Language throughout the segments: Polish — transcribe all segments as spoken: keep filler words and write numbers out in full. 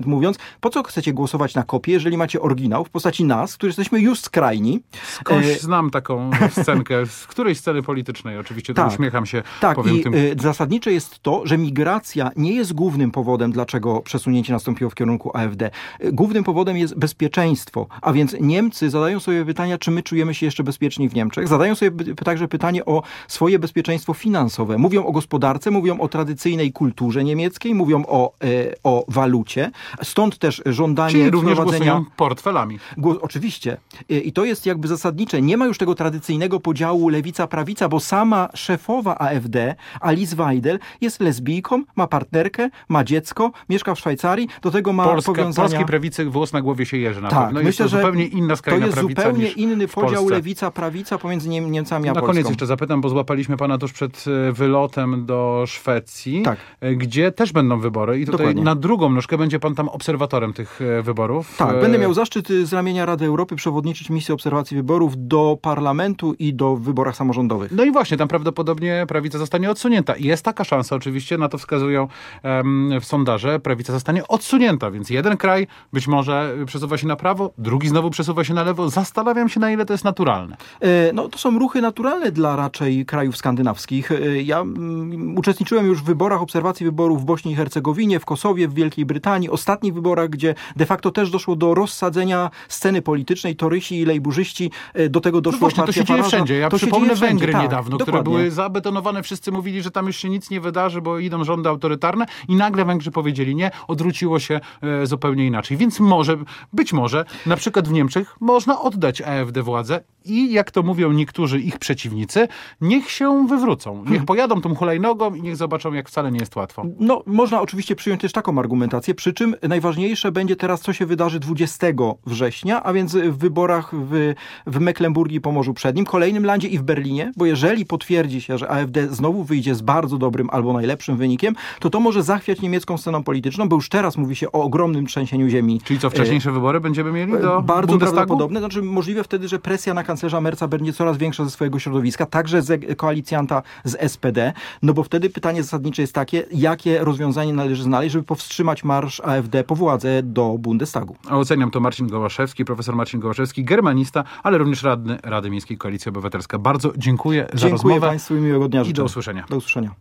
mówiąc, po co chcecie głosować na kopię, jeżeli macie oryginał w postaci nas, którzy jesteśmy już skrajni. Skądś e... znam taką scenkę, z której sceny politycznej oczywiście, to tak, uśmiecham się. Tak, powiem i tym. zasadnicze jest to, że migracja nie jest głównym powodem, dlaczego przesunięcie nastąpiło w kierunku A F D. Głównym powodem jest bezpieczeństwo, a więc Niemcy zadają sobie pytania, czy my czujemy się jeszcze bezpieczni w Niemczech. Zadają sobie także pytanie o swoje bezpieczeństwo finansowe. Mówią o gospodarce, mówią o tradycyjnej kulturze niemieckiej, mówią o, e, o walucie. Stąd też żądanie Czyli również wprowadzenia... głosują portfelami. Głos, oczywiście. I to jest jakby zasadnicze. Nie ma już tego tradycyjnego podziału lewica-prawica, bo sama szefowa A F D, Alice Weidel, jest lesbijką, ma partnerkę, ma dziecko, mieszka w Szwajcarii, do tego ma Polska, powiązania... Polskiej prawicy włos na głowie się jeży na tak, pewno. Myślę, jest to że zupełnie inna skrajna prawica. To jest zupełnie niż inny podział Polsce. lewica-prawica pomiędzy Niem- Niemcami a Na Polską. koniec jeszcze zapytam, bo złapaliśmy pana tuż przed wylotem do Szwecji, tak. gdzie też będą wybory i tutaj Dokładnie. na drugą nóżkę będzie pan tam obserwatorem tych wyborów. Tak, będę miał zaszczyt z ramienia Rady Europy przewodniczyć misję obserwacji wyborów do parlamentu i do wyborach samorządowych. No i właśnie, tam prawdopodobnie prawica zostanie odsunięta. I jest taka szansa oczywiście, na to wskazują um, w sondaże, prawica zostanie odsunięta, więc jeden kraj być może przesuwa się na prawo, drugi znowu przesuwa się na lewo. Zastanawiam się, na ile to jest naturalne. E, no to są ruchy naturalne dla raczej krajów skandynawskich. E, ja m, uczestniczyłem już w wyborach, obserwacji wyborów w Bośni i Hercegowinie, w Kosowie, w Wielkiej Brytanii, ostatnich wyborach, gdzie de facto też doszło do rozsadzenia sceny politycznej, torysi i lejburzyści, e, do tego doszło no właśnie, to się dzieje Faraża. wszędzie. Ja to przypomnę wszędzie, Węgry tak, niedawno, dokładnie. które były zabetonowane. Wszyscy mówili, że tam już się nic nie wydarzy, bo idą rządy autorytarne i nagle Węgrzy powiedzieli nie, odwróciło się e, zupełnie inaczej. Więc może, być może, na przykład w Niemczech można oddać A F D władzę i jak to mówią niektórzy ich przeciwnicy, niech się wywrócą. Niech pojadą tą hulajnogą i niech zobaczą, jak wcale nie jest łatwo. No, można oczywiście przyjąć też taką argumentację, przy czym najważniejsze będzie teraz, co się wydarzy dwudziestego września, a więc w wyborach w, w Mecklenburgii i Pomorzu Przednim, kolejnym landzie i w Berlinie, bo jeżeli potwierdzi się, że A F D znowu wyjdzie z bardzo dobrym albo najlepszym wynikiem, to to może zachwiać niemiecką sceną polityczną, bo już teraz mówi się o ogromnym trzęsieniu ziemi. Czyli co, wcześniejsze e, wybory będziemy mieli do Bardzo Bundestagu? prawdopodobne. Znaczy możliwe wtedy, że presja na kanclerza Merza będzie coraz większa ze swojego środowiska, także z koalicjanta z S P D, no bo wtedy pytanie zasadnicze jest takie, jakie rozwiązanie należy znaleźć, żeby powstrzymać marsz A F D po władzę do Bundestagu. A oceniam to Marcin Gołaszewski, profesor Marcin Gołaszewski, germanista, ale również radny Rady Miejskiej Koalicji Obywatelska. Bardzo dziękuję, dziękuję za rozmowę. Dziękuję Państwu i miłego dnia życzę. I do usłyszenia. Do usłyszenia.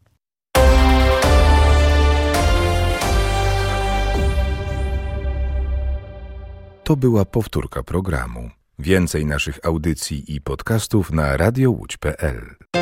To była powtórka programu. Więcej naszych audycji i podcastów na radio łódź kropka p l.